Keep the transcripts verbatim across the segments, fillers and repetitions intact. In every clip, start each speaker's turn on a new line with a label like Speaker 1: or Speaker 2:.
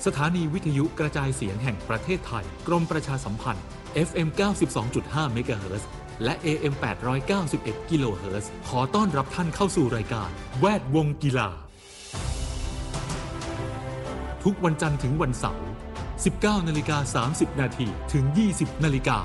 Speaker 1: สถานีวิทยุกระจายเสียงแห่งประเทศไทยกรมประชาสัมพันธ์ เอฟ เอ็ม เก้าสิบสองจุดห้า เมกะเฮิรตซ์และ เอ เอ็ม แปดร้อยเก้าสิบเอ็ด กิโลเฮิรตซ์ขอต้อนรับท่านเข้าสู่รายการแวดวงกีฬาทุกวันจันทร์ถึงวันเสาร์ สิบเก้านาฬิกาสามสิบนาทีถึง ยี่สิบนาฬิกา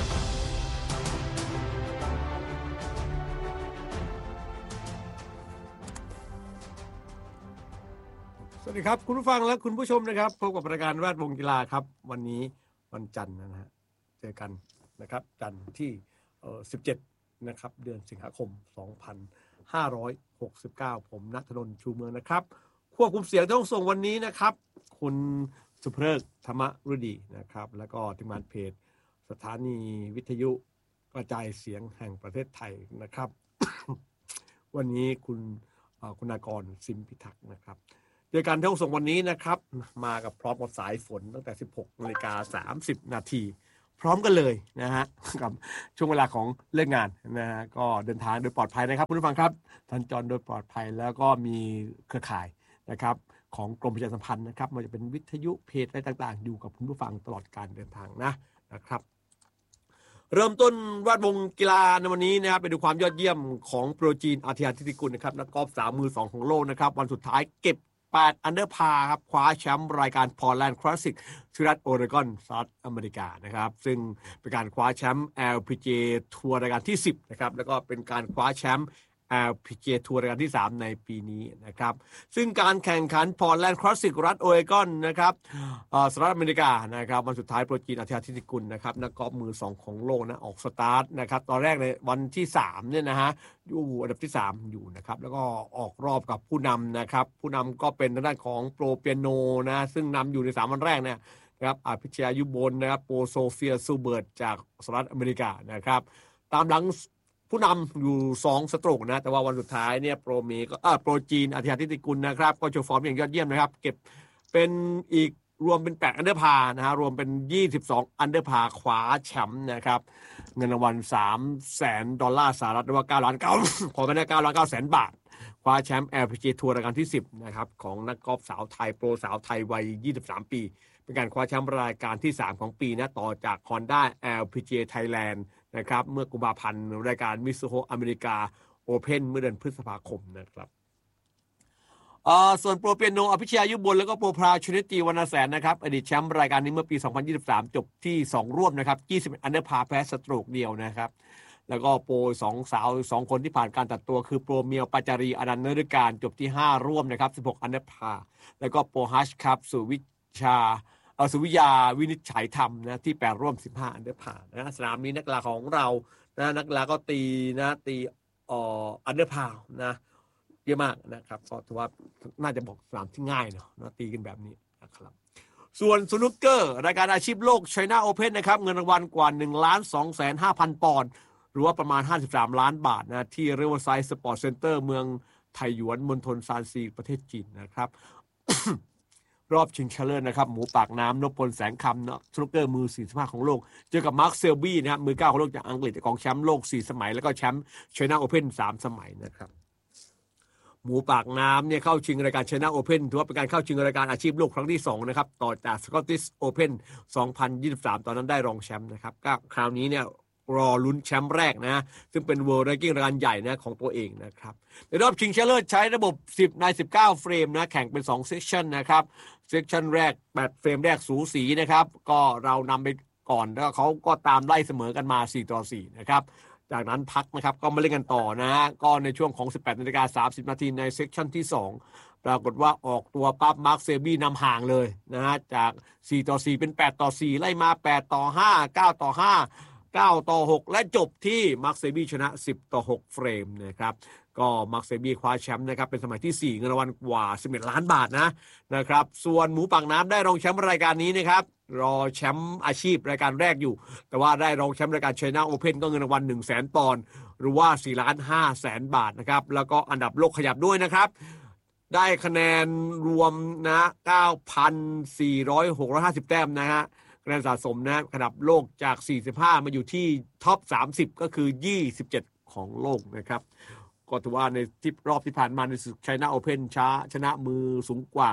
Speaker 2: สวัสดีครับคุณผู้ฟังและคุณผู้ชมนะครับพบกับรายการแวดวงกีฬาครับวันนี้วันจันทร์นะฮะเจอกันนะครับจันทร์ที่เอ่อสิบเจ็ดนะครับเดือนสิงหาคมสองพันห้าร้อยหกสิบเก้าผมณัฐนนท์ชูเมืองนะครับควบคุมเสียงต้องส่งวันนี้นะครับคุณสุภเริกธรรมฤดีนะครับแล้วก็ทีมงานเพจสถานีวิทยุกระจายเสียงแห่งประเทศไทยนะครับ วันนี้คุณคุณากรสิมพิทักษ์นะครับโดยการท่องส่งวันนี้นะครับมากับพร้อมกับสายฝนตั้งแต่ สิบหกนาฬิกาสามสิบนาทีพร้อมกันเลยนะฮะกับช่วงเวลาของเลิกงานนะฮะก็เดินทางโดยปลอดภัยนะครับคุณผู้ฟังครับสัญจรโดยปลอดภัยแล้วก็มีเครือข่ายนะครับของกรมประชาสัมพันธ์นะครับมันจะเป็นวิทยุเพจอะไรต่างๆอยู่กับคุณผู้ฟังตลอดการเดินทางนะนะครับเริ่มต้นวาดวงกีฬาในวันนี้นะครับไปดูความยอดเยี่ยมของโปรจีนอาทิตย์ทิติกุลนะครับนักกอล์ฟสาวมือสองของโลกนะครับวันสุดท้ายเก็บแปดอันเดอร์พาครับคว้าแชมป์รายการพอร์ตแลนด์คลาสสิกที่รัฐโอเรกอนสหรัฐอเมริกานะครับซึ่งเป็นการคว้าแชมป์ แอล พี จี เอ ทัวร์รายการที่สิบนะครับแล้วก็เป็นการคว้าแชมป์ แอล พี จี เอ ทัวร์รายการที่สามในปีนี้นะครับซึ่งการแข่งขันพอร์ตแลนด์คลาสสิกรัฐโอเรกอนนะครับสหรัฐอเมริกานะครับวันสุดท้ายโปรจีนอาทิตย์ทิติกุลนะครับนักกอล์ฟมือสองของโลกนะออกสตาร์ทนะครับตอนแรกในวันที่สามเนี่ยนะฮะอยู่อันดับที่สามอยู่นะครับแล้วก็ออกรอบกับผู้นำนะครับผู้นำก็เป็นทางด้านของโปรเปียโนนะซึ่งนำอยู่ในสามวันแรกเนี่ยนะครับอภิชยายุบลนะครับโปรโซเฟียซูเบิร์ตจากสหรัฐอเมริกานะครับตามหลังผู้นำอยู่สองสโตรกนะแต่ว่าวันสุดท้ายเนี่ยโปรเมก็เออโปรจีนอาทิตย์ทิติกุลนะครับก็โชว์ฟอร์มอย่างยอดเยี่ยมนะครับเก็บเป็นอีกรวมเป็นแปดอันเดอร์พานะฮะรวมเป็นยี่สิบสองอันเดอร์พาคว้าแชมป์นะครับเงินรางวัล สามแสน ดอลลาร์สหรัฐหรือว่าเก้าล้านเก้า ขอไปได้เก้าล้านเก้าแสนบาทคว้าแชมป์ แอล พี จี เอ ทัวร์รายการที่สิบนะครับของนักกอล์ฟสาวไทยโปรสาวไทยวัยยี่สิบสามปีเป็นการคว้าแชมป์รายการที่สามของปีนะต่อจาก Honda แอล พี จี เอ Thailand นะครับเมื่อกุมภาพันธ์รายการมิซูโฮอเมริกาโอเพ่นเมื่อเดือนพฤษภาคมนะครับส่วนโปรเปียโนอภิชยายุบลแล้วก็โปรพราวชนิตีวรรณแสนนะครับอดีตแชมป์รายการนี้เมื่อปีสองพันยี่สิบสามจบที่สองร่วมนะครับยี่สิบเอ็ดอันเดอร์พาแพ้สโตรกเดียวนะครับแล้วก็โปรสองสาวสองคนที่ผ่านการตัดตัวคือโปรเมียวปาจารีอนันต์นฤการจบที่ห้าร่วมนะครับสิบหกอันเดอร์พาแล้วก็โปรฮัชครับสุวิชาเออสุวิยาวินิจฉัยธรรมนะที่แปดร่วมสิบห้าอันเดอร์พานะสนามนี้นักกีฬาของเรานะนักกีฬาก็ตีนะตีเอ่ออันเดอร์พานะเยอะมากนะครับก็ถือว่าน่าจะบอกสนามที่ง่ายเนาะนะตีกันแบบนี้นะครับส่วนสนุกเกอร์รายการอาชีพโลก China Open นะครับเงินรางวัลกว่า หนึ่งล้านสองแสนห้าพัน ปอนด์หรือว่าประมาณห้าสิบสามล้านบาทนะที่ Riverside Sports Center เมืองไทหยวนมณฑลซานซีประเทศจีนนะครับ รอบชิงชนะเลิศนะครับหมูปากน้ำนพพลแสงคำนะสนุกเกอร์มือสี่สิบห้าของโลกเจอกับมาร์คเซลบี้นะครับมือเก้าของโลกจากอังกฤษของแชมป์โลกสี่สมัยแล้วก็แชมป์ China Open สามสมัยนะครับหมูปากน้ำเนี่ยเข้าชิงรายการ China Open ถือว่าเป็นการเข้าชิงรายการอาชีพโลกครั้งที่สองนะครับต่อจาก Scottish Open สองพันยี่สิบสามตอนนั้นได้รองแชมป์นะครับก็คราวนี้เนี่ยรอลุ้นแชมป์แรกนะซึ่งเป็น World Ranking รายการใหญ่นะของตัวเองนะครับในรอบชิงชนะเลิศใช้ระบบสิบในสิบเก้าเฟรมนะแข่งเป็นสองเซสชั่นนะครับเซสชั่นแรกแปดเฟรมแรกสูสีนะครับก็เรานำไปก่อนแล้วเขาก็ตามไล่เสมอกันมาสี่ต่อสี่นะครับจากนั้นพักนะครับก็มาเล่นกันต่อนะฮะก็ในช่วงของ สิบแปดนาฬิกาสามสิบนาทีในเซสชั่นที่สองปรากฏว่าออกตัวปั๊บมาร์คเซลบี้นำห่างเลยนะฮะจากสี่ต่อสี่เป็นแปดต่อสี่ไล่มาแปดต่อห้า เก้าต่อห้า เก้าต่อหกและจบที่มาร์คเซลบี้ชนะสิบต่อหกเฟรมนะครับก็มาร์คเซลบี้คว้าแชมป์นะครับเป็นสมัยที่สี่เงินรางวัลกว่าสิบเอ็ดล้านบาทนะนะครับส่วนหมูปากน้ำได้รองแชมป์รายการนี้นะครับรอแชมป์อาชีพรายการแรกอยู่แต่ว่าได้รองแชมป์รายการ China Open ก็เงินรางวัล หนึ่งแสน ปอนด์หรือว่าสี่ล้านห้าแสนบาทนะครับแล้วก็อันดับโลกขยับด้วยนะครับได้คะแนนรวมนะ เก้าพันสี่ร้อยหกร้อยห้าสิบ แต้มนะฮะคะแนนสะสมนะอันดับโลกจากสี่สิบห้ามาอยู่ที่ท็อปสามสิบก็คือยี่สิบเจ็ดของโลกนะครับก็ถือว่าในที่รอบที่ผ่านมาในศึก China Open ช้าชนะมือสูงกว่า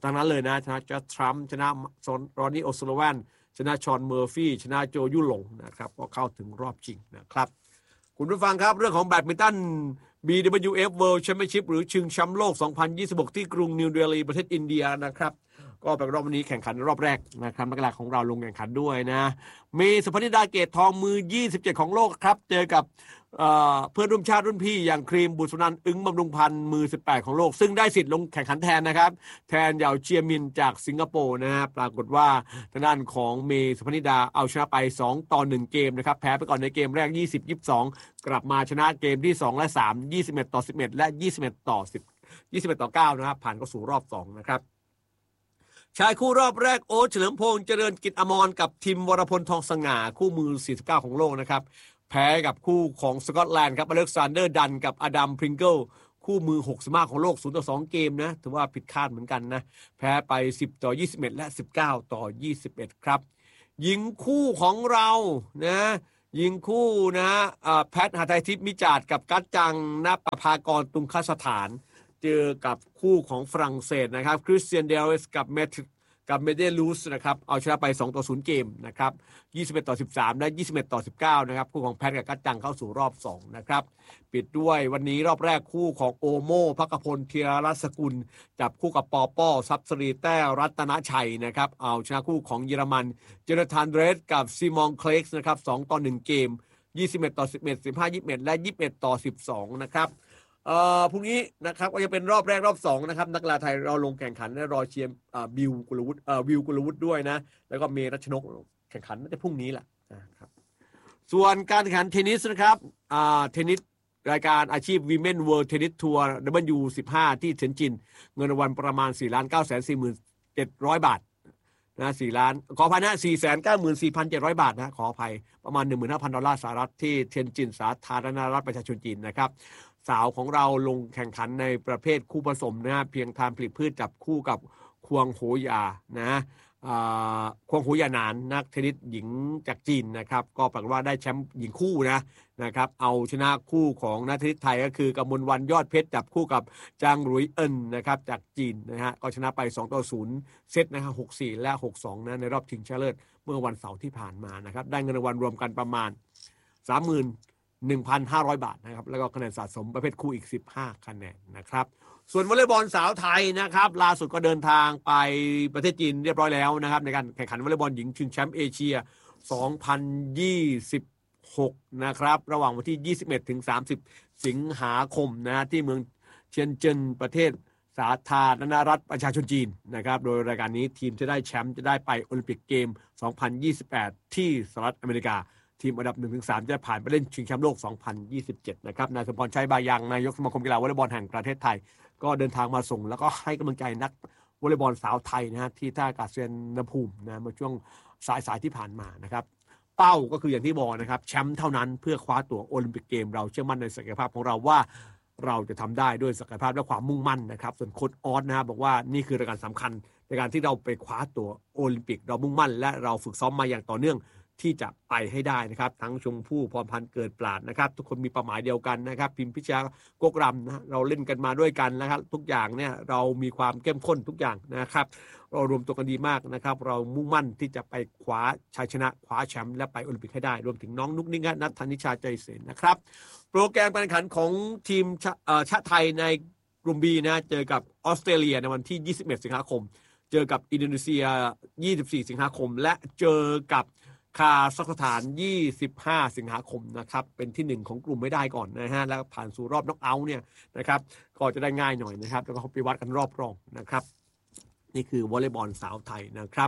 Speaker 2: ทั้งนั้นเลยนะชนะจัสทรัมป์ชนะรอนนี่โอซูลแวนชนะชอนเมอร์ฟี่ชนะโจยุหลงนะครับก็เข้าถึงรอบชิงนะครับคุณผู้ฟังครับเรื่องของแบดมินตัน บี ดับเบิลยู เอฟ World Championship หรือชิงแชมป์โลก สองพันยี่สิบหก ที่กรุงนิวเดลีประเทศอินเดียนะครับก็เป็นรอบวันนี้แข่งขันรอบแรกนะครับนักกีฬาของเราลงแข่งขันด้วยนะมีสุพนิดาเกตทองมือยี่สิบเจ็ดของโลกครับเจอกับเอ่อเพื่อนร่วมชาติรุ่นพี่อย่างครีมบุษนันท์อึ้งบำรุงพันธ์มือสิบแปดของโลกซึ่งได้สิทธิ์ลงแข่งขันแทนนะครับแทนเหยาเจียมินจากสิงคโปร์นะฮะปรากฏว่าทางด้านของเมย์สุพนิดาเอาชนะไปสองต่อหนึ่งเกมนะครับแพ้ไปก่อนในเกมแรกยี่สิบ ยี่สิบสองกลับมาชนะเกมที่สองและสาม ยี่สิบเอ็ดต่อสิบเอ็ดและยี่สิบเอ็ดต่อสิบ ยี่สิบเอ็ดต่อเก้านะครับผ่านเข้าสู่รอบสองนะครับชายคู่รอบแรกโอ๊ตเฉลิมพงษ์เจริญกิจอมรกับทิมวรพลทองสง่าคู่มือสี่สิบเก้าของโลกนะครับแพ้กับคู่ของสกอตแลนด์ครับอเล็กซานเดอร์ดันกับอดัมพริงเกิลคู่มือหกสิบห้าของโลกศูนย์ต่อสองเกมนะถือว่าผิดคาดเหมือนกันนะแพ้ไปสิบต่อยี่สิบเอ็ดและสิบเก้าต่อยี่สิบเอ็ดครับหญิงคู่ของเรานะยิงคู่นะแพทหทัยทิพย์มิจาดกับกัจจังณประภากรตุงคสถานเจอกับคู่ของฝรั่งเศสนะครับคริสเตียนเดลสกับเมทกับเมเดลูสนะครับเอาชนะไปสองต่อศูนย์เกมนะครับยี่สิบเอ็ดต่อสิบสามและยี่สิบเอ็ดต่อสิบเก้านะครับคู่ของแพทกับกัจจังเข้าสู่รอบสองนะครับปิดด้วยวันนี้รอบแรกคู่ของโอโม่ภักพลเทียรสกุลจับคู่กับปอป้อซับสรีแต้รัตนชัยนะครับเอาชนะคู่ของเยอรมันเจอร์ธานเดรสกับซิมอนเคล็กซ์นะครับสองต่อหนึ่งเกมยี่สิบเอ็ดต่อสิบเอ็ด สิบห้า ยี่สิบเอ็ดและยี่สิบเอ็ดต่อสิบสองนะครับเอ่อพรุ่งนี้นะครับก็จะเป็นรอบแรกรอบสองนะครับนักกีฬาไทยเราลงแข่งขันและรอเชียร์อ่าบิวกุลวุฒิเอ่อวิวกุลวุฒิด้วยนะแล้วก็เมรัชนกแข่งขันน่าจะพรุ่งนี้แหละนะครับส่วนการแข่งขันเทนนิสนะครับอ่าเทนนิสรายการอาชีพ Women World Tennis Tour ดับเบิลยู สิบห้า ที่เทียนจินเงินรางวัลประมาณ สี่ล้านเก้าแสนสี่หมื่นเจ็ดร้อย บาทนะสี่ล้านขออภัยนะ สี่แสนเก้าหมื่นสี่พันเจ็ดร้อย บาทนะขออภัยประมาณ หนึ่งหมื่นห้าพัน ดอลลาร์สหรัฐที่เทียนจินสาธารณรัฐประชาชนจีนนะครับสาวของเราลงแข่งขันในประเภทคู่ผสมนะเพียงทานผลิตพืชจับคู่กับควงโหยานะควงโหยานานนักเทนนิสหญิงจากจีนนะครับก็ปรากฏว่าได้แชมป์หญิงคู่นะนะครับเอาชนะคู่ของนักเทนนิสไทยก็คือกมลวรรณยอดเพชรจับคู่กับจางหลุยเอินนะครับจากจีนนะฮะก็ชนะไปสองต่อศูนย์เซตนะฮะหกสี่และหกสองนะในรอบชิงชนะเลิศเมื่อวันเสาร์ที่ผ่านมานะครับได้เงินรางวัลรวมกันประมาณ สามหมื่นหนึ่งพันห้าร้อย บาทนะครับแล้วก็คะแนนสะสมประเภทคู่อีกสิบห้าคะแนนนะครับส่วนวอลเลย์บอลสาวไทยนะครับล่าสุดก็เดินทางไปประเทศจีนเรียบร้อยแล้วนะครับในการแข่งขันวอลเลย์บอลหญิงชิงแชมป์เอเชียสองพันยี่สิบหกนะครับระหว่างวันที่ยี่สิบเอ็ดถึงสามสิบสิงหาคมนะที่เมืองเทียนเจิ้นประเทศสาธารณรัฐประชาชนจีนนะครับโดยรายการนี้ทีมจะได้แชมป์จะได้ไปโอลิมปิกเกมสองพันยี่สิบแปดที่สหรัฐอเมริกาทีมอันดับ หนึ่งถึงสาม จะผ่านไปเล่นชิงแชมป์โลก สองพันยี่สิบเจ็ด นะครับนายสมพรชัยบายังนายกสมาคมกีฬาวอลเลย์บอลแห่งประเทศไทยก็เดินทางมาส่งแล้วก็ให้กำลังใจนักวอลเลย์บอลสาวไทยนะฮะที่ท่าอากาศยานภูมินะเมื่อช่วงสายๆที่ผ่านมานะครับเป้าก็คืออย่างที่บอกนะครับแชมป์เท่านั้นเพื่อคว้าตั๋วโอลิมปิกเกมเราเชื่อมั่นในศักยภาพของเราว่าเราจะทำได้ด้วยศักยภาพและความมุ่งมั่นนะครับส่วนโค้ชออสนะครับบอกว่านี่คือรายการสำคัญในการที่เราไปคว้าตั๋วโอลิมปิกเรามุ่งมั่นและเราฝึกซ้อมมาอย่างต่อเนื่องที่จะไปให้ได้นะครับทั้งชมพู่พรพันธ์เกิดปราดนะครับทุกคนมีเป้าหมายเดียวกันนะครับพิมพิชยากกรำนะเราเล่นกันมาด้วยกันนะครับทุกอย่างเนี่ยเรามีความเข้มข้นทุกอย่างนะครับเรารวมตัวกันดีมากนะครับเรามุ่งมั่นที่จะไปคว้าชัยชนะคว้าแชมป์และไปโอลิมปิกให้ได้รวมถึงน้องนุ๊กนิกนัทธนิชาใจเสนนะครับโปรแกรมการแข่งขันของทีมชาติไทยในกลุ่ม B นะเจอกับออสเตรเลียในวันที่ยี่สิบเอ็ดสิงหาคมเจอกับอินโดนีเซียยี่สิบสี่สิงหาคมและเจอกับคาซัคสถานยี่สิบห้าสิงหาคมนะครับเป็นที่หนึ่งของกลุ่มไม่ได้ก่อนนะฮะแล้วผ่านสู่รอบน็อกเอาท์เนี่ยนะครับก็จะได้ง่ายหน่อยนะครับแล้วก็ไปวัดกันรอบรองนะครับนี่คือวอลเลย์บอลสาวไทยนะครับ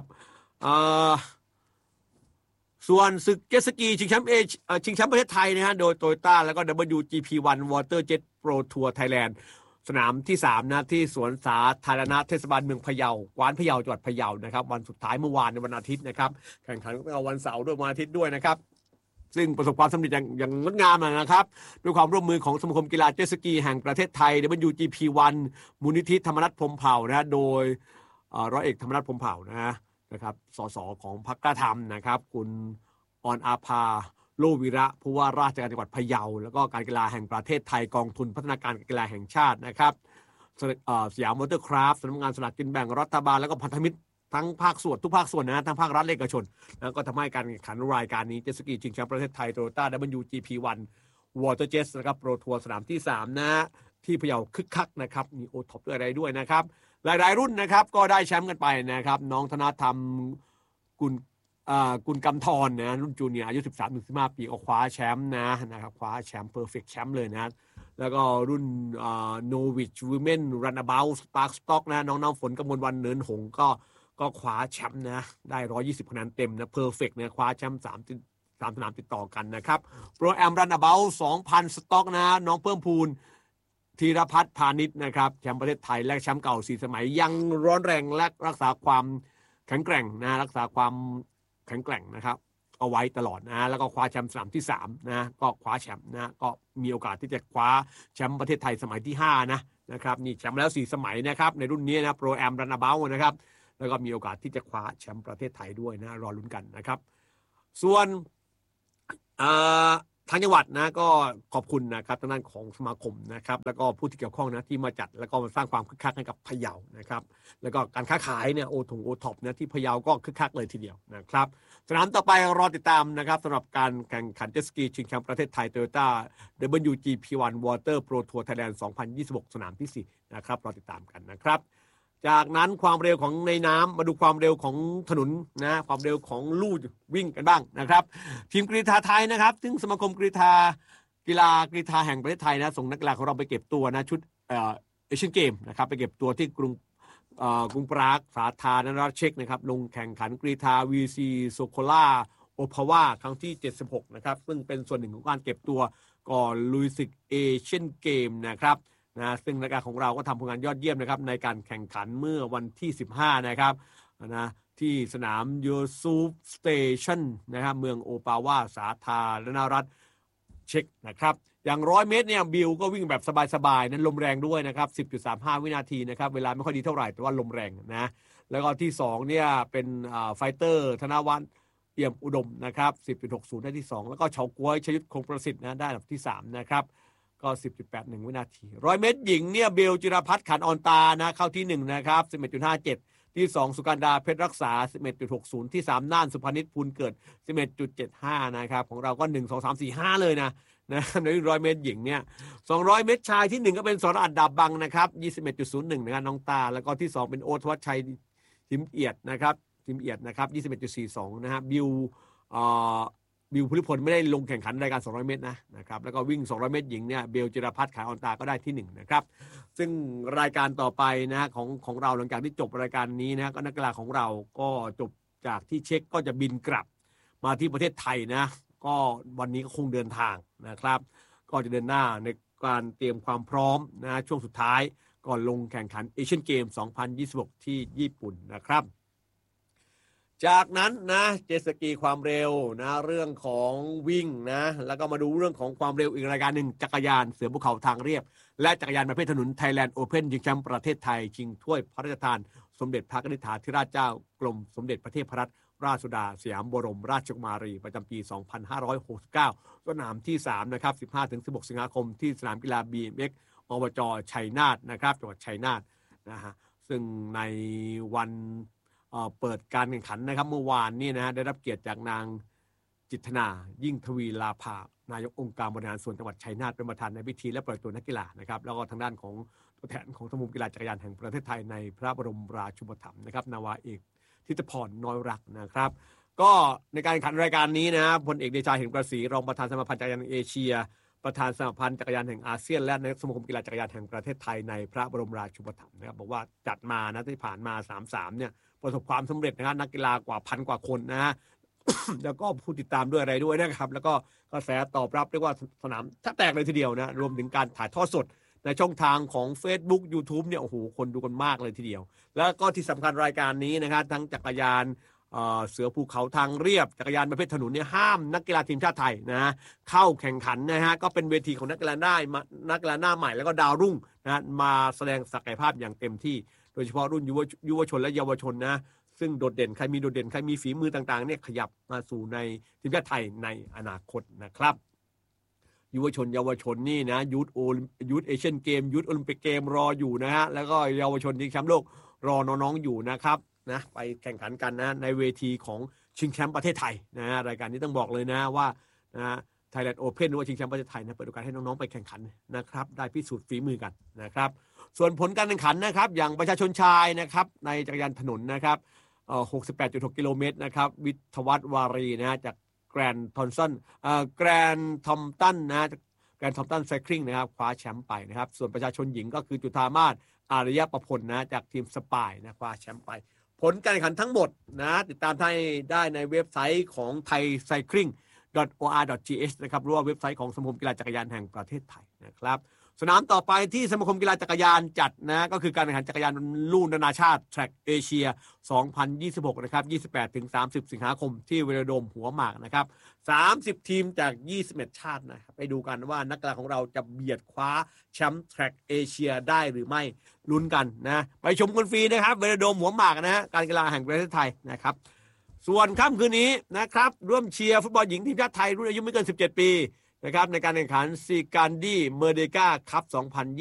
Speaker 2: ส่วนศึกเจ็ตสกีชิงแชมป์เอเชียชิงแชมป์ประเทศไทยนะฮะโดย Toyota แล้วก็ ดับเบิลยู จี พี วัน Water Jet Pro Tour Thailandสนามที่สามนะที่สวนสาธารณะเทศบาลเมืองพะเยากวานพะเยาจังหวัดพะเยานะครับวันสุดท้ายเมื่อวานในวันอาทิตย์นะครับแข่งขันก็วันเสาร์ด้วยวันอาทิตย์ด้วยนะครับซึ่งประสบความสำเร็จอย่างอย่างงดงามนะครับด้วยความร่วมมือของสมาคมกีฬาเจ็ตสกีแห่งประเทศไทย ดับเบิลยู จี พี วัน มูลนิธิธรรมนัสพรหมเผ่านะโดยร้อยเอกธรรมนัสพรหมเผ่านะนะครับสสของพรรคกล้าทำนะครับคุณออนอาภาโลวิระผู้ว่าราชการจังหวัดพะเยาแล้วก็การกีฬาแห่งประเทศไทยกองทุนพัฒนาการกีฬาแห่งชาตินะครับสยามมอเตอร์คราฟต์สำนักงานสลากกินแบ่งรัฐบาลแล้วก็พันธมิตรทั้งภาคส่วนทุกภาคส่วนนะทั้งภาครัฐและเอกชนแล้วก็ทำให้การแข่งขันรายการนี้เจ็ตสกีชิงแชมป์ประเทศไทย Toyota ดับเบิลยู จี พี วัน Water Jet นะครับโปรทัวร์สนามที่สามนะที่พะเยาคึกคักนะครับมีโอท็อปด้วยอะไรด้วยนะครับหลายๆรุ่นนะครับก็ได้แชมป์กันไปนะครับน้องธนธรรมกุลกุลกำธรนะรุ่นจูเนียร์อายุ สิบสามถึงสิบห้า ปีก็คว้าแชมป์นะนะครับคว้าแชมป์เพอร์เฟคแชมป์เลยนะแล้วก็รุ่นโนวิชวูแมนรันaboutสปาร์คสต็อกนะน้องน้ำฝนกมลวันเนินหงก็ก็คว้าแชมป์นะได้หนึ่งร้อยยี่สิบคะแนนเต็มนะเพอร์เฟคเนี่ยคว้าแชมป์สาม สามสนามติดต่อกันนะครับโปรแอมรันabout สองพัน สต็อกนะน้องเพิ่มพูนธีรพัฒน์พาณิชย์นะครับแชมป์ประเทศไทยและแชมป์เก่าสี่สมัยยังร้อนแรงและรักษาความแข็งแกร่งนะรักษาความแข็งแกร่งนะครับเอาไว้ตลอดนะแล้วก็คว้าแชมป์สนามที่สามนะก็คว้าแชมป์นะก็มีโอกาสที่จะคว้าแชมป์ประเทศไทยสมัยที่ห้านะนะครับนี่แชมป์แล้วสี่สมัยนะครับในรุ่นนี้นะโปรแอมรันaboutนะครับแล้วก็มีโอกาสที่จะคว้าแชมป์ประเทศไทยด้วยนะรอลุ้นกันนะครับส่วนทางจังหวัดนะก็ขอบคุณนะครับทางด้านของสมาคมนะครับแล้วก็ผู้ที่เกี่ยวข้องนะที่มาจัดแล้วก็มาสร้างความคึกคักให้กับพะเยานะครับแล้วก็การค้าขายเนี่ยโอทงโอท็อปนะที่พะเยาก็คึกคักเลยทีเดียวนะครับสนามต่อไปรอติดตามนะครับสำหรับการแข่งขันเจ็ตสกีชิงแชมป์ประเทศไทย Toyota ดับเบิลยู จี พี วัน Water Pro Tour Thailand สองพันยี่สิบหกสนามที่สี่นะครับรอติดตามกันนะครับจากนั้นความเร็วของในน้ำมาดูความเร็วของถนนนะความเร็วของลู่วิ่งกันบ้างนะครับทีมกรีฑาไทยนะครับซึ่งสมาคมกรีฑากีฬากรีฑาแห่งประเทศไทยนะส่งนักกีฬาของเราไปเก็บตัวนะชุดเอ่อเอเชียนเกมนะครับไปเก็บตัวที่กรุงเอ่อกรุงปรากสาธารณรัฐเช็กนะครับลงแข่งขันกรีฑา วี ซี โซโคล่าโอพาวาครั้งที่เจ็ดสิบหกนะครับซึ่งเป็นส่วนหนึ่งของการเก็บตัวก่อนลุยศึกเอเชียนเกมนะครับนะซึ่งรายการของเราก็ทำผลงานยอดเยี่ยมนะครับในการแข่งขันเมื่อวันที่สิบห้านะครับนะที่สนามยูซูฟสเตชันนะครับเมืองโอปาวาสาธารณรัฐเช็กนะครับอย่างร้อยเมตรเนี่ยบิลก็วิ่งแบบสบายๆนั้นลมแรงด้วยนะครับ สิบจุดสามห้า วินาทีนะครับเวลาไม่ค่อยดีเท่าไหร่แต่ว่าลมแรงนะแล้วก็ที่สองเนี่ยเป็นอ่าไฟเตอร์ธนวัฒน์เอี่ยมอุดมนะครับ สิบจุดหกศูนย์ ได้ที่สองแล้วก็เฉาก๊วยชยุทธคงประสิทธิ์นะได้อันดับที่สามนะครับก็ สิบจุดแปดหนึ่ง วินาทีร้อยเมตรหญิงเนี่ยเบลจิรพัฒน์ขันออนตานะเข้าที่หนึ่งนะครับ สิบเอ็ดจุดห้าเจ็ด ที่สองสุกันดาเพชรรักษา สิบเอ็ดจุดหกศูนย์ ที่สามน่านสุพนิชพูลเกิด สิบเอ็ดจุดเจ็ดห้า นะครับของเราก็หนึ่ง สอง สาม สี่ ห้าเลยนะนะในร้อยเมตรหญิงเนี่ยสองร้อยเมตรชายที่หนึ่งก็เป็นสรอัดดาบบังนะครับ ยี่สิบเอ็ดจุดศูนย์หนึ่ง นะครับน้องตาแล้วก็ที่สองเป็นโอ๊ตวัชชัยทิมเอียดนะครับทิมเอียดนะครับ ยี่สิบเอ็ดจุดสี่สอง นะฮะบิวเอ่อบิวภูริพลไม่ได้ลงแข่งขันรายการสองร้อยเมตรนะนะครับแล้วก็วิ่งสองร้อยเมตรหญิงเนี่ยเบลจิรพัฒน์ขายออนตาก็ได้ที่หนึ่งนะครับซึ่งรายการต่อไปนะของของเราหลังจากที่จบรายการนี้นะก็นักกีฬาของเราก็จบจากที่เช็คก็จะบินกลับมาที่ประเทศไทยนะก็วันนี้ก็คงเดินทางนะครับก็จะเดินหน้าในการเตรียมความพร้อมนะช่วงสุดท้ายก่อนลงแข่งขันเอเชียนเกมสองพันยี่สิบหกที่ญี่ปุ่นนะครับจากนั้นนะเจตสกีความเร็วนะเรื่องของวิ่งนะแล้วก็มาดูเรื่องของความเร็วอีกรายการหนึ่งจักรยานเสือภูเขาทางเรียบและจักรยานประเภทถนน Thailand Open ชิงแชมป์ประเทศไทยชิงถ้วยพระราชทานสมเด็จพระนิธิถาธิราชเจ้ากรมสมเด็จพระเทพรัตนราชสุดาสยามบรมราชกุมารีประจำปีสองพันห้าร้อยหกสิบเก้าสนามที่สามนะครับ สิบห้าถึงสิบหก สิงหาคมที่สนามกีฬา บี เอ็ม เอ็กซ์ อบจ.ชัยนาทนะครับจังหวัดชัยนาทนะฮะซึ่งในวันเปิดการแข่งขันนะครับเมื่อวานนี้นะฮะได้รับเกียรติจากนางจิตนายิ่งทวีลาภานายกองค์การบริหารส่วนจังหวัดชัยนาทเป็นประธานในพิธีและเปิดตัวนักกีฬานะครับแล้วก็ทางด้านของตัวแทนของสมาคมกีฬาจักรยานแห่งประเทศไทยในพระบรมราชูปถัมภ์นะครับนาวาเอกทิตพรน้อยรักนะครับก็ในการแข่งขันรายการนี้นะพลเอกเดชาเห็นประศรีรองประธานสมาพันธ์จักรยานแห่งเอเชียประธานสมาพันธ์จักรยานแห่งอาเซียนและนายกสมาคมกีฬาจักรยานแห่งประเทศไทยในพระบรมราชูปถัมภ์นะครับบอกว่าจัดมานะที่ผ่านมาสามสิบสามเนี่ยประสบความสำเร็จนะครับนักกีฬากว่าพันกว่าคนนะฮะ แล้วก็ผู้ติดตามด้วยอะไรด้วยนะครับแล้วก็กระแสตอบรับเรียกว่าสนามแทบแตกเลยทีเดียวนะรวมถึงการถ่ายทอดสดในช่องทางของ Facebook YouTube เนี่ยโอ้โหคนดูกันมากเลยทีเดียวแล้วก็ที่สำคัญรายการนี้นะครับทั้งจักรยานเสือภูเขาทางเรียบจักรยานประเภทถนนเนี่ยห้ามนักกีฬาทีมชาติไทยนะเข้าแข่งขันนะฮะก็เป็นเวทีของนักกีฬาได้นักกีฬาหน้าใหม่แล้วก็ดาวรุ่งนะมาแสดงศักยภาพอย่างเต็มที่โดยเฉพาะรุ่นยุวยุวชนและเยาวชนนะซึ่งโดดเด่นใครมีโดดเด่นใครมีฝีมือต่างๆเนี่ยขยับมาสู่ในทีมชาติไทยในอนาคตนะครับยุวชนเยาวชนนี่นะยูทโอยูทเอเชียนเกมยูทโอลิมปิกเกมรออยู่นะฮะแล้วก็เยาวชนชิงแชมป์โลกรอน้องๆอยู่นะครับนะไปแข่งขันกันนะในเวทีของชิงแชมป์ประเทศไทยนะรายการนี้ต้องบอกเลยนะว่านะ Thailand Open หรือว่าชิงแชมป์ประเทศไทยนะเปิดโอกาสให้น้องๆไปแข่งขันนะครับได้พิสูจน์ฝีมือกันนะครับส่วนผลการแข่งขันนะครับอย่างประชาชนชายนะครับในจักรยานถนนนะครับเอ่อ หกสิบแปดจุดหก กิโลเมตรนะครับวิทวัฒน์วารีนะจากแกรนด์ทอมสันเอ่อแกรนด์ทอมตันนะแกรนด์ทอมตันไซคลิงนะครับคว้าแชมป์ไปนะครับส่วนประชาชนหญิงก็คือจุฑามาศอารยประพลนะจากทีมสปายนะคว้าแชมป์ไปผลการแข่งขันทั้งหมดนะติดตามได้ได้ในเว็บไซต์ของ Thai Cycling ดอท โอ อาร์ ดอท จี เอช นะครับหรือว่าเว็บไซต์ของสมาคมกีฬาจักรยานแห่งประเทศไทยนะครับสนามต่อไปที่สมาคมกีฬาจักรยานจัดนะก็คือการแข่งขันจักรยานลู่นานาชาติ Track Asia สองพันยี่สิบหกนะครับ ยี่สิบแปดถึงสามสิบ สิงหาคมที่เวโรโดมหัวหมากนะครับสามสิบทีมจากยี่สิบเอ็ดชาตินะครับไปดูกันว่านักกีฬาของเราจะเบียดคว้าแชมป์ Track Asia ได้หรือไม่ลุ้นกันนะไปชมกันฟรีนะครับเวโรโดมหัวหมากนะฮะการกีฬาแห่งประเทศไทยนะครับส่วนค่ำคืนนี้นะครับร่วมเชียร์ฟุตบอลหญิงทีมชาติไทยรุ่นอายุไม่เกินสิบเจ็ดปีนะครับในการแข่งขันซีการดีเมอร์เดกาคัพสองพันยี่สิบ